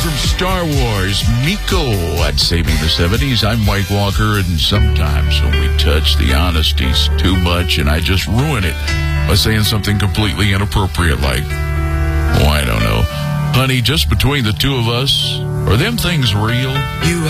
from Star Wars, Miko at Saving the 70s. I'm Mike Walker, and sometimes when we touch the honesties too much, and I just ruin it by saying something completely inappropriate like, oh, I don't know. Honey, just between the two of us, are them things real? You